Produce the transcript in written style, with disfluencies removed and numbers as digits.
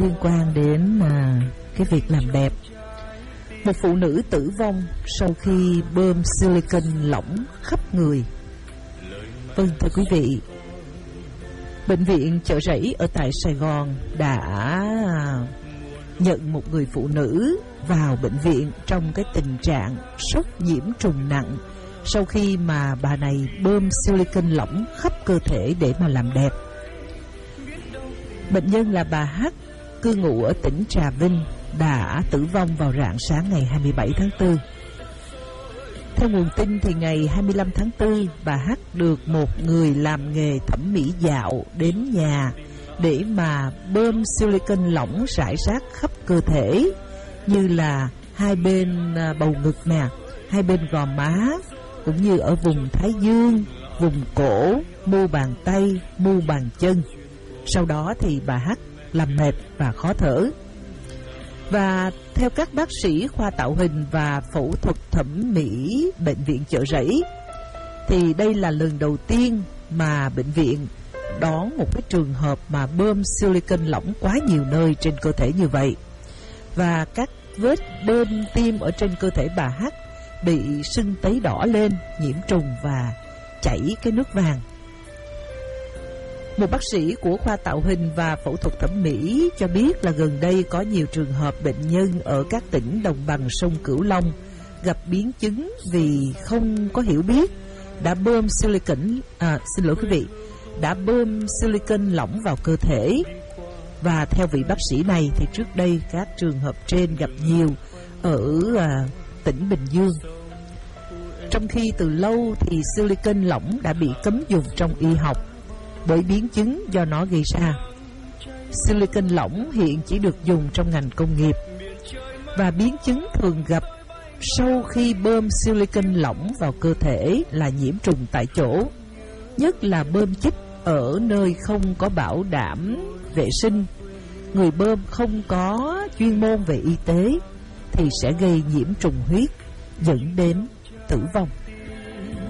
liên quan đến cái việc làm đẹp. Một phụ nữ tử vong sau khi bơm silicon lỏng khắp người. Vâng, thưa quý vị, bệnh viện Chợ Rẫy ở tại Sài Gòn đã nhận một người phụ nữ vào bệnh viện trong cái tình trạng sốc nhiễm trùng nặng sau khi mà bà này bơm silicon lỏng khắp cơ thể để mà làm đẹp. Bệnh nhân là bà H, cư ngụ ở tỉnh Trà Vinh, đã tử vong vào rạng sáng ngày 27 tháng 4. Theo nguồn tin thì ngày 25 tháng 4, bà H được một người làm nghề thẩm mỹ dạo đến nhà để mà bơm silicon lỏng rải rác khắp cơ thể, như là hai bên bầu ngực nè, hai bên gò má, cũng như ở vùng thái dương, vùng cổ, mu bàn tay, mu bàn chân. Sau đó thì bà H làm mệt và khó thở. Và theo các bác sĩ khoa tạo hình và phẫu thuật thẩm mỹ bệnh viện Chợ Rẫy, thì đây là lần đầu tiên mà bệnh viện đón một cái trường hợp mà bơm silicon lỏng quá nhiều nơi trên cơ thể như vậy. Và các vết bơm tiêm ở trên cơ thể bà H bị sưng tấy đỏ lên, nhiễm trùng và chảy cái nước vàng. Một bác sĩ của khoa tạo hình và phẫu thuật thẩm mỹ cho biết là gần đây có nhiều trường hợp bệnh nhân ở các tỉnh đồng bằng sông Cửu Long gặp biến chứng vì không có hiểu biết đã bơm silicon lỏng vào cơ thể. Và theo vị bác sĩ này thì trước đây các trường hợp trên gặp nhiều ở tỉnh Bình Dương. Trong khi từ lâu thì silicon lỏng đã bị cấm dùng trong y học bởi biến chứng do nó gây ra. Silicon lỏng hiện chỉ được dùng trong ngành công nghiệp, và biến chứng thường gặp sau khi bơm silicon lỏng vào cơ thể là nhiễm trùng tại chỗ, nhất là bơm chích ở nơi không có bảo đảm vệ sinh, người bơm không có chuyên môn về y tế thì sẽ gây nhiễm trùng huyết dẫn đến tử vong.